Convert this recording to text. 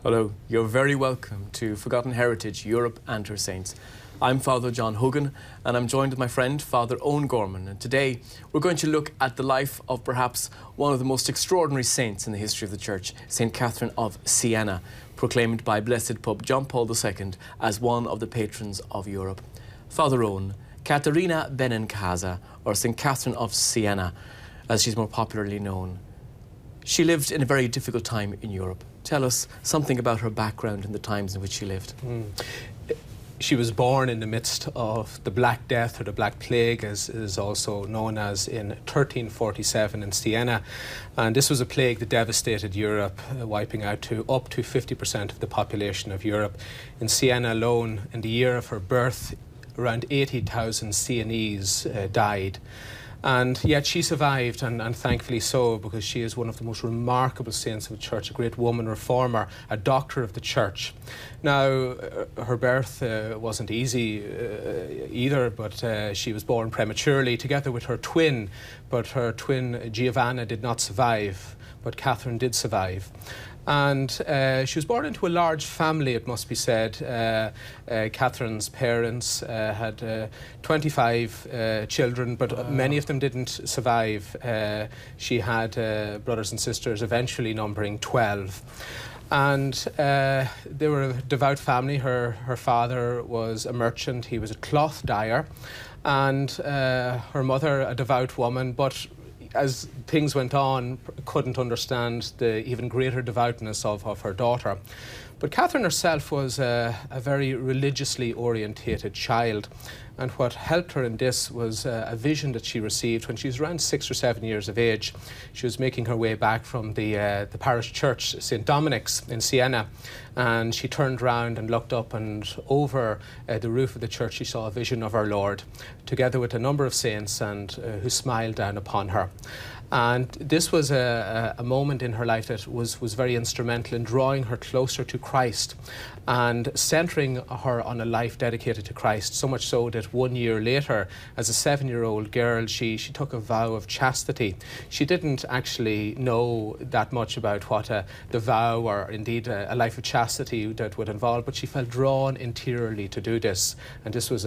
Hello, you're very welcome to Forgotten Heritage, Europe and her Saints. I'm Father John Hogan and I'm joined with my friend Father Owen Gorman, and today we're going to look at the life of perhaps one of the most extraordinary saints in the history of the Church, St. Catherine of Siena, proclaimed by Blessed Pope John Paul II as one of the patrons of Europe. Father Owen, Caterina Benincasa, or St. Catherine of Siena, as she's more popularly known. She lived in a very difficult time in Europe. Tell us something about her background and the times in which she lived. She was born in the midst of the Black Death, or the Black Plague, as is also known as, in 1347 in Siena. And this was a plague that devastated Europe, wiping out up to 50% of the population of Europe. In Siena alone, in the year of her birth, around 80,000 Sienese died. And yet she survived, and thankfully so, because she is one of the most remarkable saints of the Church, a great woman reformer, a doctor of the Church. Now, her birth wasn't easy either, but she was born prematurely together with her twin, but her twin Giovanna did not survive, but Catherine did survive. And she was born into a large family, it must be said. Catherine's parents had 25 children, but many of them didn't survive. She had brothers and sisters, eventually numbering 12. And they were a devout family. Her father was a merchant, he was a cloth dyer, and her mother a devout woman, but as things went on, couldn't understand the even greater devoutness of her daughter. But Catherine herself was a very religiously orientated child, and what helped her in this was a vision that she received when she was around 6 or 7 years of age. She was making her way back from the parish church, St. Dominic's in Siena, and she turned round and looked up, and over the roof of the church she saw a vision of our Lord, together with a number of saints, and who smiled down upon her. And this was a moment in her life that was very instrumental in drawing her closer to Christ and centering her on a life dedicated to Christ, so much so that 1 year later, as a 7-year-old girl, she took a vow of chastity. She didn't actually know that much about what the vow, or indeed a life of chastity, that would involve, but she felt drawn interiorly to do this, and this was